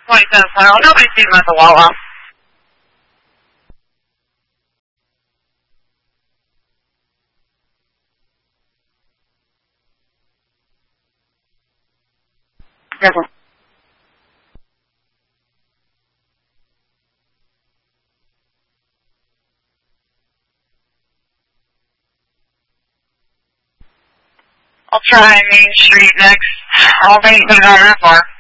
27 final. Nobody sees him at the Wawa. Yes, sir. I'll try Main Street next. I don't think he's going to go that far.